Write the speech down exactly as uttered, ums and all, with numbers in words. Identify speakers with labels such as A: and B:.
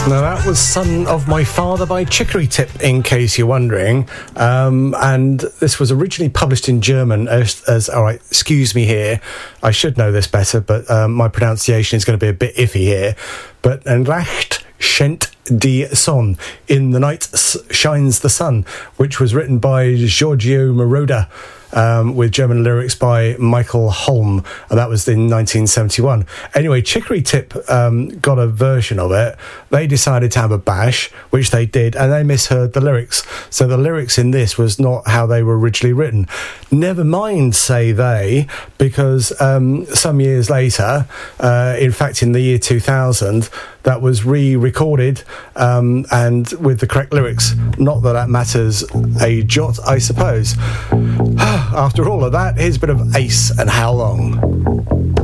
A: Now that was Son of My Father by Chicory Tip, in case you're wondering. Um, and this was originally published in German as, as all right, excuse me here, I should know this better, but um, my pronunciation is going to be a bit iffy here. But En Nacht scheint die Sonne, In the Night Shines the Sun, which was written by Giorgio Moroder, Um, with German lyrics by Michael Holm, and that was in nineteen seventy-one. Anyway, Chicory Tip um, got a version of it. They decided to have a bash, which they did, and they misheard the lyrics. So the lyrics in this was not how they were originally written. Never mind, say they, because um, some years later, uh, in fact in the year two thousand, that was re-recorded um, and with the correct lyrics. Not that that matters a jot, I suppose. After all of that, here's a bit of Ace and How Long.